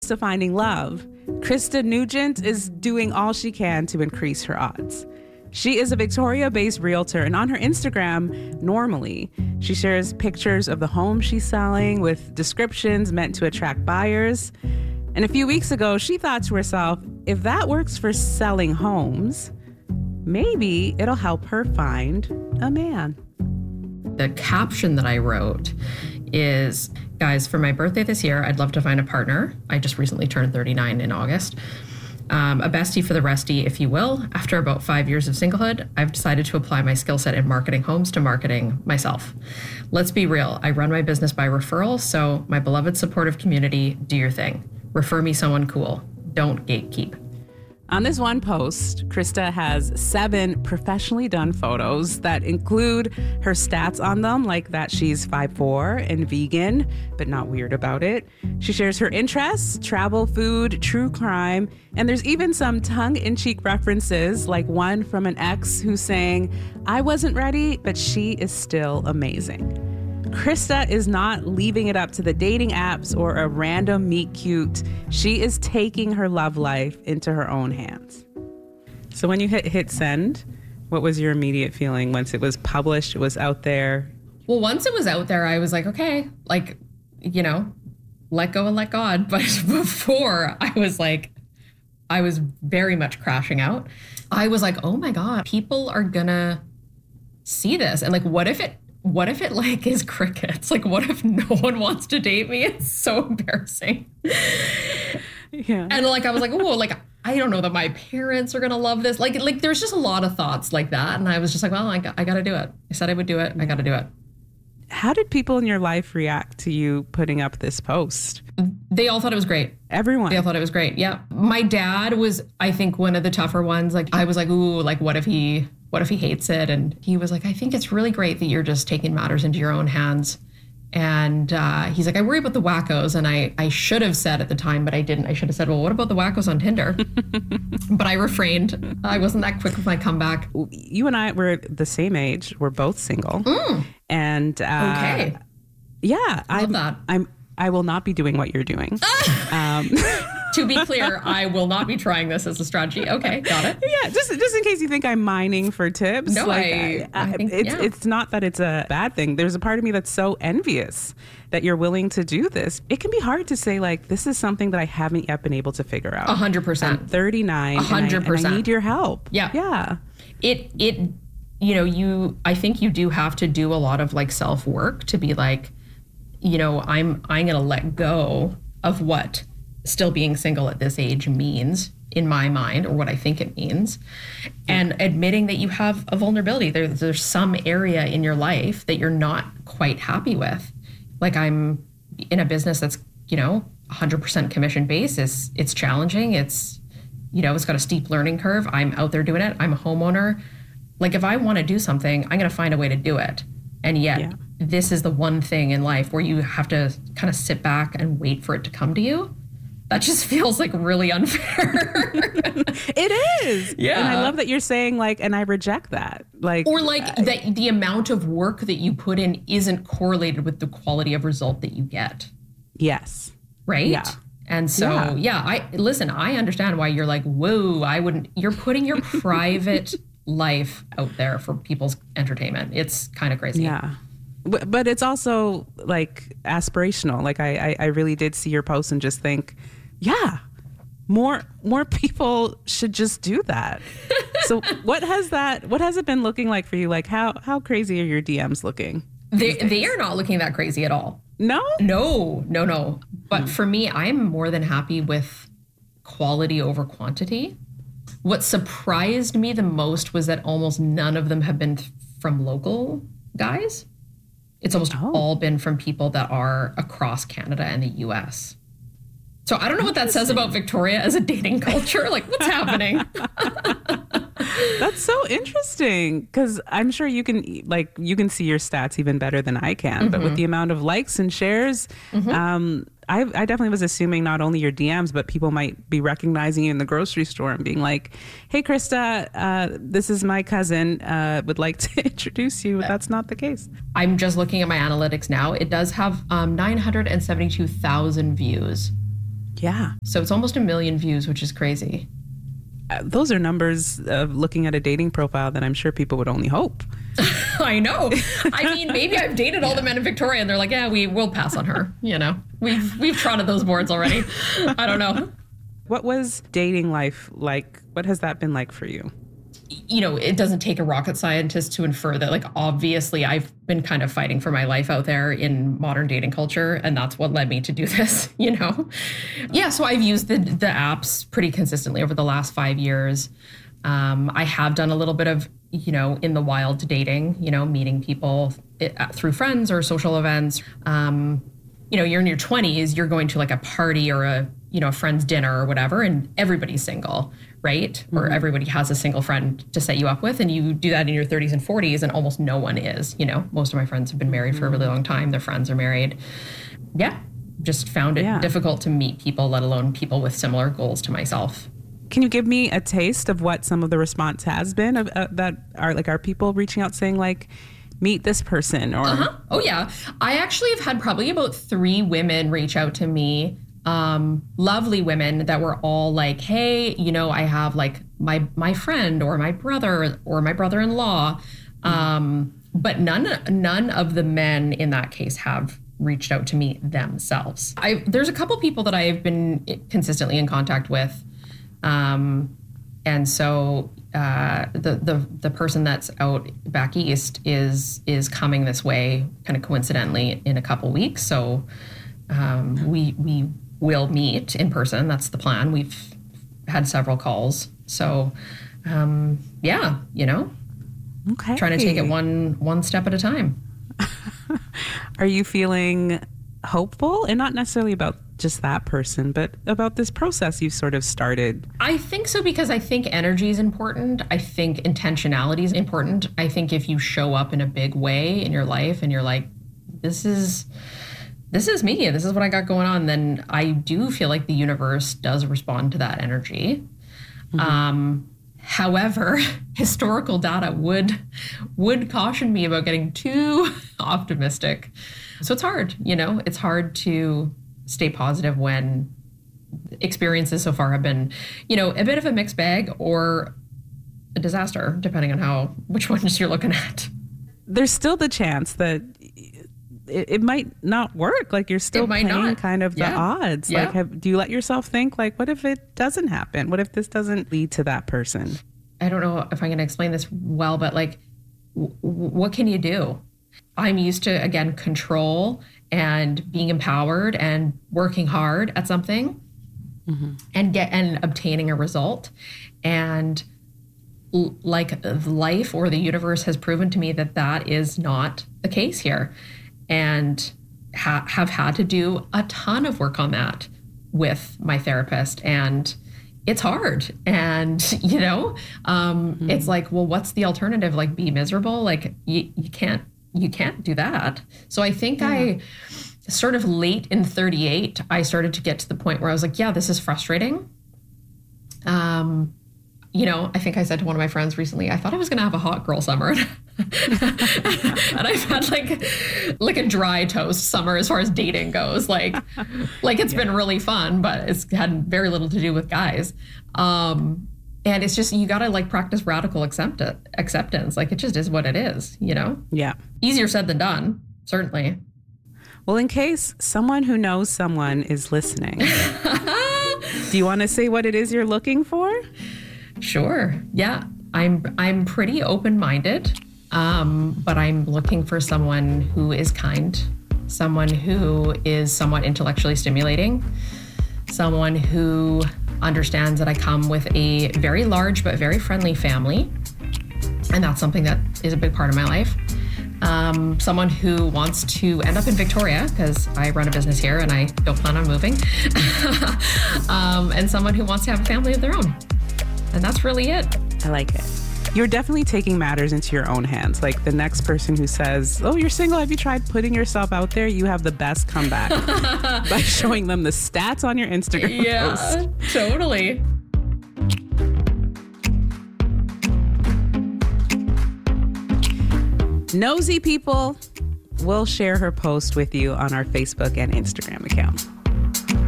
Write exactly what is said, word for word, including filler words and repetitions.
to finding love, Krista Nugent is doing all she can to increase her odds. She is a Victoria-based realtor, and on her Instagram, normally, she shares pictures of the home she's selling with descriptions meant to attract buyers. And a few weeks ago, she thought to herself, if that works for selling homes, maybe it'll help her find a man. The caption that I wrote is, guys, for my birthday this year, I'd love to find a partner. I just recently turned thirty-nine in August. Um, a bestie for the restie, if you will. After about five years of singlehood, I've decided to apply my skill set in marketing homes to marketing myself. Let's be real. I run my business by referral, so my beloved supportive community, do your thing. Refer me someone cool. Don't gatekeep. On this one post, Krista has seven professionally done photos that include her stats on them, like that she's five foot four and vegan, but not weird about it. She shares her interests, travel, food, true crime, and there's even some tongue-in-cheek references, like one from an ex who's saying, I wasn't ready, but she is still amazing. Krista is not leaving it up to the dating apps or a random meet cute. She is taking her love life into her own hands. So when you hit hit send, what was your immediate feeling once it was published, it was out there? Well, once it was out there, I was like, okay, like, you know, let go and let God. But before, I was like, I was very much crashing out. I was like, oh my God, people are gonna see this. And like, what if it What if it like is crickets? Like, what if no one wants to date me? It's so embarrassing. Yeah. And like, I was like, oh, like, I don't know that my parents are going to love this. Like, like there's just a lot of thoughts like that. And I was just like, well, I got, I got to do it. I said I would do it. I got to do it. How did people in your life react to you putting up this post? They all thought it was great. Everyone. They all thought it was great. Yeah. My dad was, I think, one of the tougher ones. Like, I was like, ooh, like, what if he... What if he hates it? And he was like, I think it's really great that you're just taking matters into your own hands. And uh, he's like, I worry about the wackos. And I, I should have said at the time, but I didn't. I should have said, well, what about the wackos on Tinder? But I refrained. I wasn't that quick with my comeback. You and I were the same age. We're both single. Mm. And uh, okay. Yeah. I love I'm, that. I'm, I will not be doing what you're doing. um, To be clear, I will not be trying this as a strategy. Okay, got it. Yeah, just just in case you think I'm mining for tips. No, like, I, I, I think, it's yeah. it's not that it's a bad thing. There's a part of me that's so envious that you're willing to do this. It can be hard to say, like, this is something that I haven't yet been able to figure out. A hundred percent. I'm thirty-nine. A hundred percent. And I need your help. Yeah. Yeah. It it you know, you I think you do have to do a lot of like self-work to be like, you know, I'm I'm gonna let go of what still being single at this age means in my mind, or what I think it means, and admitting that you have a vulnerability. There, there's some area in your life that you're not quite happy with. Like, I'm in a business that's, you know, one hundred percent commission basis. It's challenging. It's, you know, it's got a steep learning curve. I'm out there doing it. I'm a homeowner. Like, if I want to do something, I'm going to find a way to do it. And yet, yeah. This is the one thing in life where you have to kind of sit back and wait for it to come to you. That just feels like really unfair. It is. Yeah. And I love that you're saying, like, and I reject that. Like, or like I, that the amount of work that you put in isn't correlated with the quality of result that you get. Yes. Right? Yeah. And so, yeah. yeah, I listen, I understand why you're like, whoa, I wouldn't, you're putting your private life out there for people's entertainment. It's kind of crazy. Yeah. But it's also like aspirational. Like I, I, I really did see your post and just think, yeah, more more people should just do that. So what has that what has it been looking like for you? Like how how crazy are your D Ms looking? They they are not looking that crazy at all. No? No, no, no. But hmm. for me, I'm more than happy with quality over quantity. What surprised me the most was that almost none of them have been from local guys. It's almost oh. all been from people that are across Canada and the U S. So I don't know what that says about Victoria as a dating culture. Like, what's happening? That's so interesting, because I'm sure you can like you can see your stats even better than I can. Mm-hmm. But with the amount of likes and shares, mm-hmm. um, I, I definitely was assuming not only your D Ms, but people might be recognizing you in the grocery store and being like, hey, Krista, uh, this is my cousin, uh, would like to introduce you. But that's not the case. I'm just looking at my analytics now. It does have um, nine hundred seventy-two thousand views. Yeah. So it's almost a million views, which is crazy. Uh, those are numbers of looking at a dating profile that I'm sure people would only hope. I know. I mean, maybe I've dated all yeah. the men in Victoria and they're like, yeah, we will pass on her. You know, we've, we've trotted those boards already. I don't know. What was dating life like? What has that been like for you? You know, it doesn't take a rocket scientist to infer that, like, obviously I've been kind of fighting for my life out there in modern dating culture. And that's what led me to do this, you know? Yeah, so I've used the, the apps pretty consistently over the last five years. Um, I have done a little bit of, you know, in the wild dating, you know, meeting people it, uh, through friends or social events. Um, you know, you're in your twenties, you're going to like a party or a, you know, a friend's dinner or whatever, and everybody's single, right? Mm-hmm. Or everybody has a single friend to set you up with, and you do that in your thirties and forties, and almost no one is, you know. Most of my friends have been married mm-hmm. for a really long time. Their friends are married. Yeah, just found it yeah. difficult to meet people, let alone people with similar goals to myself. Can you give me a taste of what some of the response has been of, uh, that are like, are people reaching out saying like, meet this person or? Uh-huh. Oh yeah. I actually have had probably about three women reach out to me. Um, lovely women that were all like, hey, you know, I have like my, my friend or my brother or my brother-in-law. Um, but none, none of the men in that case have reached out to me themselves. I, there's a couple people that I've been consistently in contact with. Um, and so, uh, the, the, the person that's out back east is, is coming this way kind of coincidentally in a couple weeks. So, um, we, we will meet in person. That's the plan. We've had several calls. So, um, yeah, you know, okay. Trying to take it one, one step at a time. Are you feeling hopeful, and not necessarily about just that person, but about this process you've sort of started? I think so, because I think energy is important. I think intentionality is important. I think if you show up in a big way in your life and you're like, this is, this is me, this is what I got going on, then I do feel like the universe does respond to that energy. Mm-hmm. Um, however, historical data would, would caution me about getting too optimistic. So it's hard, you know, it's hard to stay positive when experiences so far have been, you know, a bit of a mixed bag or a disaster, depending on how, which ones you're looking at. There's still the chance that it, it might not work. Like you're still playing not. kind of yeah. the odds. Yeah. Like, have, do you let yourself think like, what if it doesn't happen? What if this doesn't lead to that person? I don't know if I'm going to explain this well, but like, w- what can you do? I'm used to, again, control and being empowered and working hard at something mm-hmm. and get and obtaining a result. And l- like life or the universe has proven to me that that is not the case here, and ha- have had to do a ton of work on that with my therapist. And it's hard. And, you know, um, mm-hmm. it's like, well, what's the alternative? Like be miserable? Like you, you can't, you can't do that. So I think yeah. I sort of late in thirty-eight, I started to get to the point where I was like, yeah, this is frustrating. Um, you know, I think I said to one of my friends recently, I thought I was going to have a hot girl summer. And I've had like, like a dry toast summer as far as dating goes. Like, like it's yeah. been really fun, but it's had very little to do with guys. Um, And it's just, you got to like practice radical accept- acceptance. Like it just is what it is, you know? Yeah. Easier said than done, certainly. Well, in case someone who knows someone is listening, do you want to say what it is you're looking for? Sure. Yeah. I'm, I'm pretty open-minded, um, but I'm looking for someone who is kind, someone who is somewhat intellectually stimulating, someone who understands that I come with a very large but very friendly family. And that's something that is a big part of my life. Um, someone who wants to end up in Victoria, because I run a business here and I don't plan on moving. um, and someone who wants to have a family of their own. And that's really it. I like it. You're definitely taking matters into your own hands. Like the next person who says, oh, you're single, have you tried putting yourself out there? You have the best comeback by showing them the stats on your Instagram yeah, post. Totally. Nosy people will share her post with you on our Facebook and Instagram account.